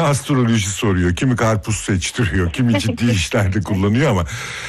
astroloji soruyor, kimi karpuz seçtiriyor, kimi ciddi işlerde kullanıyor ama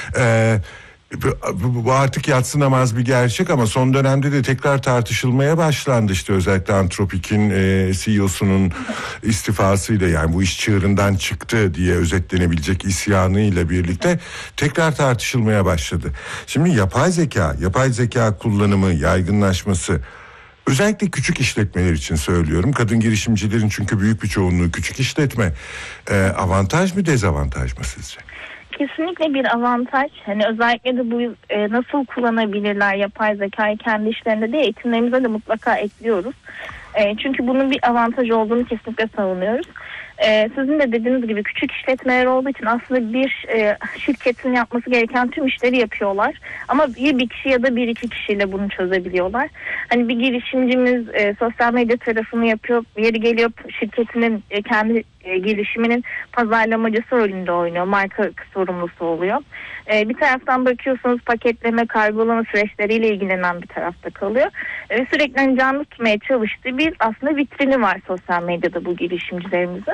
bu artık yadsınamaz bir gerçek ama son dönemde de tekrar tartışılmaya başlandı. İşte özellikle Antropik'in CEO'sunun istifasıyla, yani bu iş çığırından çıktı diye özetlenebilecek isyanıyla birlikte tekrar tartışılmaya başladı. Şimdi yapay zeka kullanımı, yaygınlaşması, özellikle küçük işletmeler için söylüyorum. Kadın girişimcilerin çünkü büyük bir çoğunluğu küçük işletme. Avantaj mı, dezavantaj mı sizce? Kesinlikle bir avantaj. Hani özellikle de bu nasıl kullanabilirler yapay zekayı kendi işlerinde de eğitimlerimize de mutlaka ekliyoruz. Çünkü bunun bir avantaj olduğunu kesinlikle savunuyoruz. Sizin de dediğiniz gibi küçük işletmeler olduğu için aslında bir şirketin yapması gereken tüm işleri yapıyorlar. Ama bir kişi ya da bir iki kişiyle bunu çözebiliyorlar. Hani bir girişimcimiz sosyal medya tarafını yapıyor. Yeri geliyor şirketinin kendi gelişiminin pazarlamacısı rolünde oynuyor. Marka sorumlusu oluyor. Bir taraftan bakıyorsunuz paketleme, kargolama süreçleriyle ilgilenen bir tarafta kalıyor. Sürekli canlı tutmaya çalıştığı bir aslında vitrini var sosyal medyada bu girişimcilerimizin.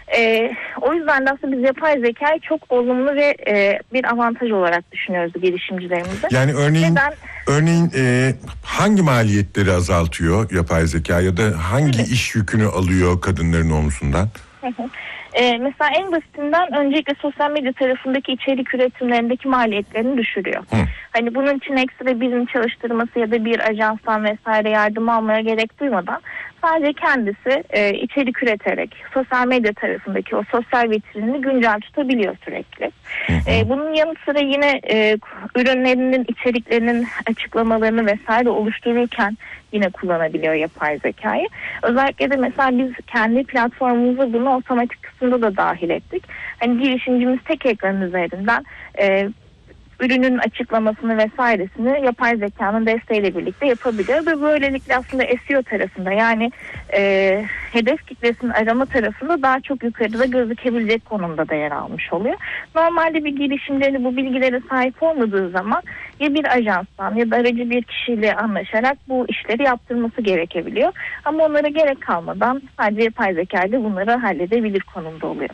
O yüzden de aslında biz yapay zekayı çok olumlu ve bir avantaj olarak düşünüyoruz girişimcilerimize. Yani örneğin hangi maliyetleri azaltıyor yapay zeka ya da hangi iş yükünü alıyor kadınların omzundan? Mesela en basitinden öncelikle sosyal medya tarafındaki içerik üretimlerindeki maliyetlerini düşürüyor. Hani bunun için ekstra birini çalıştırması ya da bir ajanstan vesaire yardım almaya gerek duymadan sadece kendisi içerik üreterek sosyal medya tarafındaki o sosyal vitrinini güncel tutabiliyor sürekli. Bunun yanı sıra yine ürünlerinin içeriklerinin açıklamalarını vesaire oluştururken yine kullanabiliyor yapay zekayı. Özellikle de mesela biz kendi platformumuza bunu otomatik kısmında da dahil ettik. Hani girişimcimiz tek ekran üzerinden ürünün açıklamasını vesairesini yapay zekanın desteğiyle birlikte yapabiliyor ve böylelikle aslında SEO tarafında, yani hedef kitlesinin arama tarafında daha çok yukarıda gözükebilecek konumda da yer almış oluyor. Normalde bir girişimci bu bilgilere sahip olmadığı zaman ya bir ajanstan ya da aracı bir kişiyle anlaşarak bu işleri yaptırması gerekebiliyor. Ama onlara gerek kalmadan sadece yapay zekayla bunları halledebilir konumda oluyor.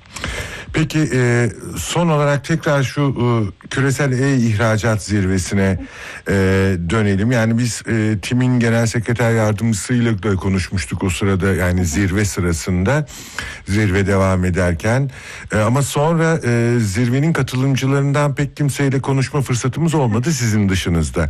Peki son olarak tekrar şu küresel ihracat zirvesine dönelim. Yani biz TİM'in genel sekreter yardımcısıyla da konuşmuştuk o sırada, yani zirve sırasında, zirve devam ederken. Ama sonra zirvenin katılımcılarından pek kimseyle konuşma fırsatımız olmadı sizin dışınızda.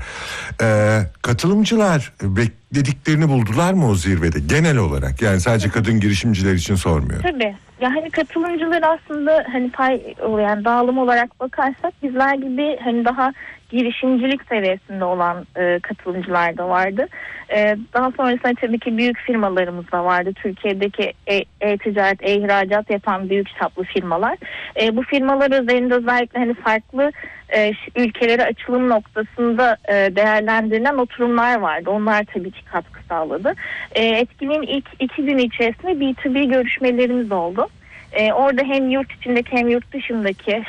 Katılımcılar beklediklerini buldular mı o zirvede genel olarak? Yani sadece kadın girişimciler için sormuyorum. Tabii. Yani katılımcılar aslında hani yani dağılım olarak bakarsak bizler gibi hani daha girişimcilik seviyesinde olan katılımcılar da vardı. Daha sonrasında tabii ki büyük firmalarımız da vardı. Türkiye'deki e-ticaret, ihracat yapan büyük çaplı firmalar. Bu firmalar üzerinde özellikle hani farklı ülkelere açılım noktasında değerlendirilen oturumlar vardı. Onlar tabii ki katkı sağladı. Etkinliğin ilk 2 gün içerisinde B2B görüşmelerimiz oldu. Orada hem yurt içindeki hem yurt dışındaki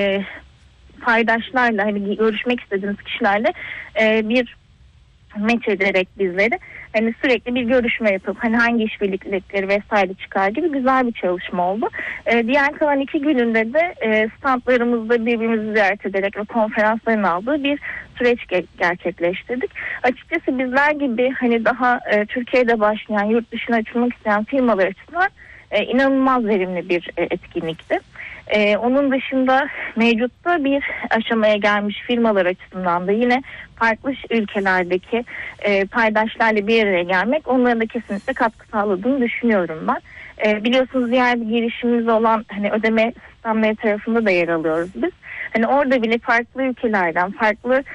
paydaşlarla, hani görüşmek istediğiniz kişilerle bir match ederek bizleri hani sürekli bir görüşme yapıp hani hangi işbirlikleri vesaire çıkar gibi güzel bir çalışma oldu. Diğer kalan 2 gününde de standlarımızda birbirimizi ziyaret ederek ve konferansların aldığı bir süreç gerçekleştirdik. Açıkçası bizler gibi hani daha Türkiye'de başlayan, yurt dışına açılmak isteyen firmalar açısından inanılmaz verimli bir etkinlikti. Onun dışında mevcutta bir aşamaya gelmiş firmalar açısından da yine farklı ülkelerdeki paydaşlarla bir araya gelmek onların da kesinlikle katkı sağladığını düşünüyorum ben. Biliyorsunuz diğer bir girişimimiz olan hani ödeme sistemleri tarafında da yer alıyoruz biz. Hani orada bile farklı ülkelerden farklı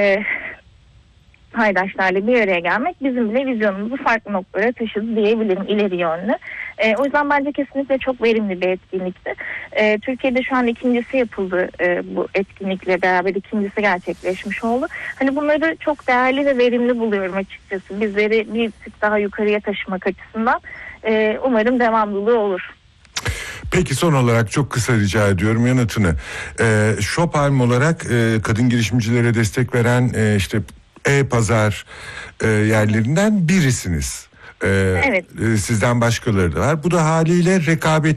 paydaşlarla bir araya gelmek bizim bile vizyonumuzu farklı noktalara taşıdı diyebilirim, ileri yönlü. O yüzden bence kesinlikle çok verimli bir etkinlikti. Türkiye'de şu an ikincisi yapıldı, bu etkinlikle beraber ikincisi gerçekleşmiş oldu. Hani bunları çok değerli ve verimli buluyorum açıkçası. Bizleri bir tık daha yukarıya taşımak açısından umarım devamlılığı olur. Peki son olarak çok kısa rica ediyorum yanıtını. Shopalm olarak kadın girişimcilere destek veren işte e-pazar yerlerinden birisiniz. Evet. Sizden başkaları da var. Bu da haliyle rekabet